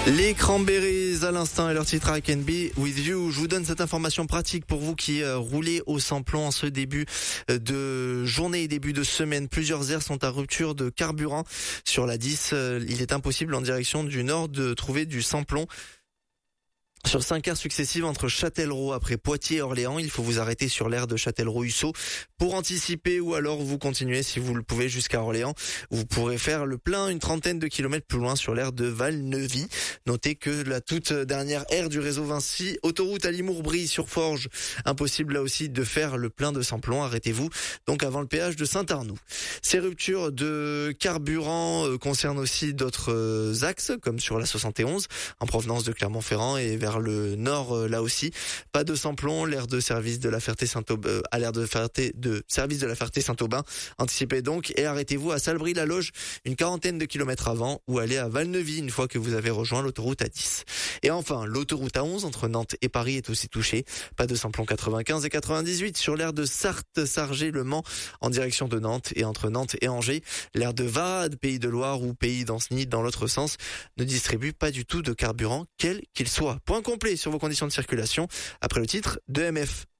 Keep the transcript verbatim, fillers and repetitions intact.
Les Cranberries à l'instant et leur titre I Can Be With You. Je vous donne cette information pratique pour vous qui euh, roulez au samplon en ce début de journée et début de semaine. Plusieurs aires sont à rupture de carburant. Sur la dix, euh, il est impossible en direction du nord de trouver du samplon. Sur cinq aires successives entre Châtellerault après Poitiers et Orléans, il faut vous arrêter sur l'aire de Châtellerault-Hussot pour anticiper ou alors vous continuez si vous le pouvez jusqu'à Orléans. Vous pourrez faire le plein une trentaine de kilomètres plus loin sur l'aire de Valneuvy. Notez que la toute dernière aire du réseau Vinci, autoroute à Limours-Brie sur Forges, impossible là aussi de faire le plein de samplon. Arrêtez-vous donc avant le péage de Saint-Arnoux. Ces ruptures de carburant euh, concernent aussi d'autres euh, axes comme sur la soixante et onze en provenance de Clermont-Ferrand et vers le nord euh, là aussi. Pas de samplon, l'aire de service de la Ferté-Saint-Aubin, euh, à l'aire de Ferté de service de la Ferté-Saint-Aubin. Anticipez donc et arrêtez-vous à Salbris-la-Loge une quarantaine de kilomètres avant ou allez à Valneuvy une fois que vous avez rejoint l'autoroute A dix. Et enfin, l'autoroute A onze entre Nantes et Paris est aussi touchée. Pas de samplon quatre-vingt-quinze et quatre-vingt-dix-huit sur l'aire de Sarthe-Sargé-le-Mans en direction de Nantes et entre Nantes et Angers. L'aire de Varades, Pays de Loire ou Pays d'Ancenis dans l'autre sens ne distribue pas du tout de carburant quel qu'il soit. Point complet sur vos conditions de circulation après le titre de M F.